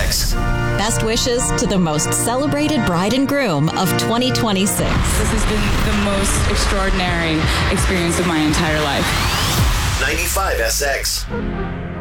SX. Best wishes to the most celebrated bride and groom of 2026. This has been the most extraordinary experience of my entire life. 95 SX.